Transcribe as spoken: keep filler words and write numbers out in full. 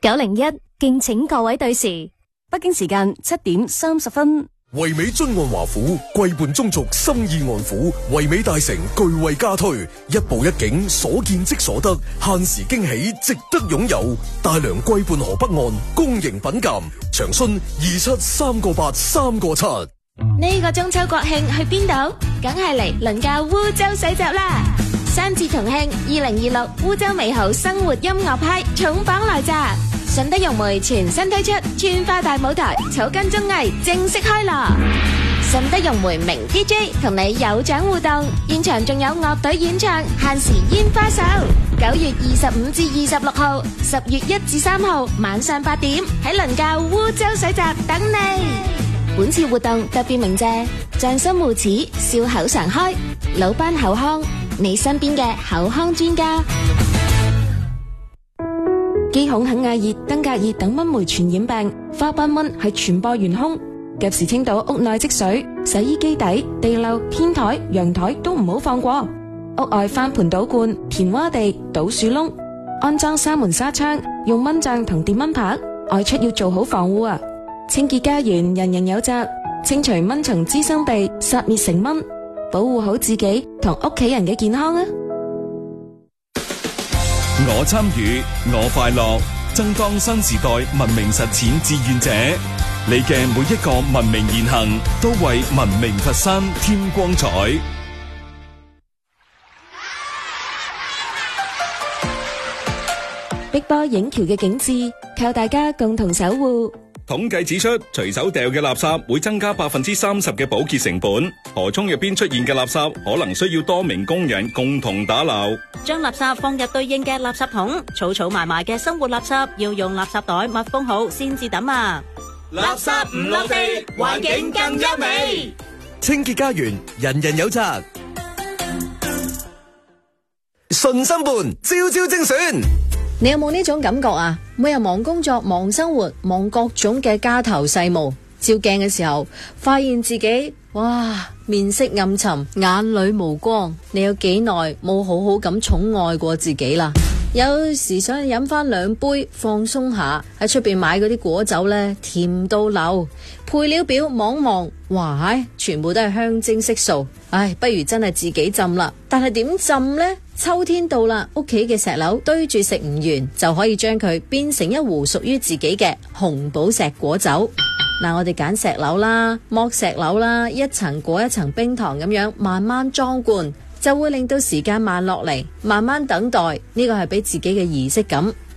九零一，敬請各位對時。 北京時間七點三十分。 惠美津岸華府，貴伴中族，心意安撫。惠美大城巨惠加推，一步一景，所見即所得，限時驚喜，值得擁有。大良貴伴河北岸，公營品鑒，長春二七三個八三個七。 呢個中秋國慶去邊度？梗係嚟倫教烏州水集啦！三節同慶，二零二六烏州美好生活音樂派重磅來襲。順德融媒全新推出串花大舞台草根綜藝正式開鑼，順德融媒名 D J 同你有獎互動，現場仲有樂隊演唱，限時煙花秀。九月二十五至二十六號，十月一至三號晚上八點喺倫教烏州水集等你。本次活動特別鳴謝匠心護齒，笑口常開，老班口腔，你身邊嘅口腔專家。肌孔肯亞熱、登革熱等蚊媒傳染病，花斑蚊係傳播元兇，及時清倒屋內積水，洗衣機底、地漏、天台、陽台都唔好放過。屋外翻盆倒罐、填窪地、倒樹窿，安裝紗門紗窗，用蚊帳同電蚊拍，外出要做好防護啊！清潔家園，人人有責，清除蚊蟲滋生地，殺滅成蚊，保護好自己同屋企人嘅健康啊！ 我參與，我快樂，爭當新時代文明實踐志願者。你嘅每一個文明言行，都為文明佛山添光彩。 碧波映橋嘅景致，靠大家共同守護。 統計指出，隨手掉嘅垃圾會增加百分之三十嘅保潔成本。河涌入邊出現嘅垃圾可能需要多名工人共同打撈。 將垃圾放入對應嘅垃圾桶，儲儲埋埋嘅生活垃圾要用垃圾袋密封好先至抌啊！ 垃圾唔落地，環境更優美。 清潔家園，人人有責。順心伴，朝朝精選。 你有冇呢種感覺啊？每日忙工作、忙生活、忙各種嘅家頭細務，照鏡嘅時候，發現自己哇面色暗沉，眼裏無光。你有幾耐冇好好咁寵愛過自己啦？有時想飲翻兩杯放鬆下，喺出邊買嗰啲果酒呢，甜到流，配料表望望，哇唉，全部都係香精色素，唉，不如真係自己浸啦。但係點浸呢？秋天到啦，屋企嘅石榴堆住食唔完，就可以將佢變成一壺屬於自己嘅紅寶石果酒。嗱，我哋揀石榴啦，剝石榴啦，一層過一層冰糖咁樣慢慢裝罐，就會令到時間慢落嚟，慢慢等待，呢個係俾自己嘅儀式感。